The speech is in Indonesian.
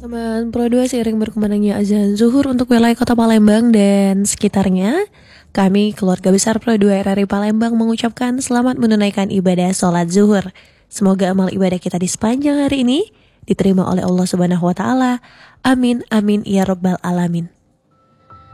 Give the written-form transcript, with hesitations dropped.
Teman-teman, Pro 2 seiring berkumandangnya azan zuhur untuk wilayah kota Palembang dan sekitarnya, kami keluarga besar Pro 2 RRI Palembang mengucapkan selamat menunaikan ibadah sholat zuhur. Semoga amal ibadah kita di sepanjang hari ini diterima oleh Allah Subhanahu wa Ta'ala. Amin, amin, ya Rabbal Alamin.